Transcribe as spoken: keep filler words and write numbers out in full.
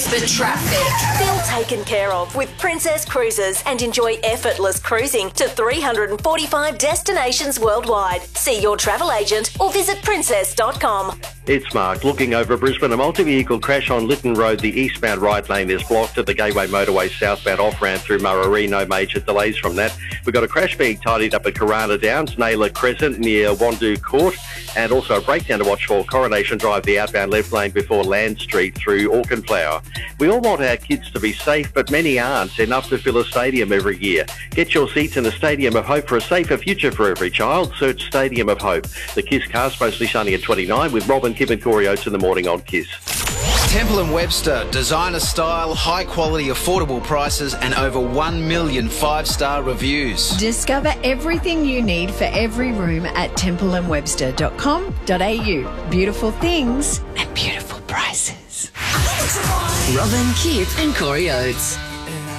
the traffic. Feel taken care of with Princess Cruises and enjoy effortless cruising to three hundred forty-five destinations worldwide. See your travel agent or visit princess dot com. It's Mark. Looking over Brisbane, a multi-vehicle crash on Lytton Road. The eastbound right lane is blocked at the Gateway Motorway southbound off-ramp through Murray. No major delays from that. We've got a crash being tidied up at Corana Downs, Naylor Crescent near Wandoo Court, and also a breakdown to watch for Coronation Drive, the outbound left lane before Land Street through Auchenflower. We all want our kids to be safe, but many aren't, enough to fill a stadium every year. Get your seats in the Stadium of Hope for a safer future for every child. Search Stadium of Hope. The KISS cast, mostly sunny at twenty-nine, with Robin, Kim and Corey Oates in the morning on KISS. Temple and Webster, designer style, high quality, affordable prices and over one million five-star reviews. Discover everything you need for every room at temple and webster dot com dot a u. Beautiful things and beautiful prices. Robin, Kip and Corey Oates.